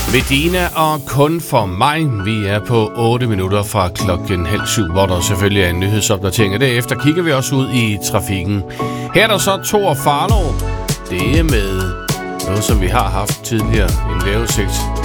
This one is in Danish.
Medina og Kun for mig. Vi er på 8 minutter fra 6:30, hvor der selvfølgelig er en nyhedsopdatering. Og derefter kigger vi også ud i trafikken. Her er der så Thor Farlov. Det er med noget, som vi har haft tidligere. En vejrudsigt